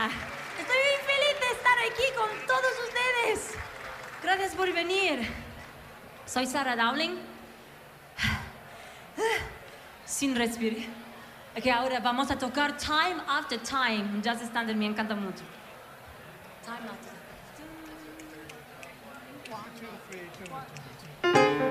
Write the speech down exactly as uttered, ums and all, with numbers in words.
Hola. Estoy muy feliz de estar aquí con todos ustedes. Gracias por venir. Soy Sarah Dowling. Sin respirar. Que ahora vamos a tocar Time After Time. Un jazz standard, me encanta mucho. Time After Time.